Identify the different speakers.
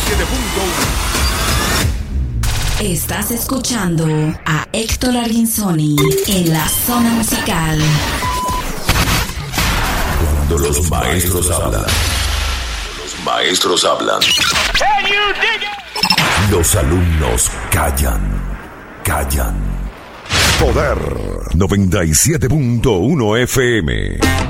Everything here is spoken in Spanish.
Speaker 1: Estás escuchando a Héctor Arguinzoni en la zona musical.
Speaker 2: Cuando los maestros hablan, los alumnos callan. Poder 97.1 FM.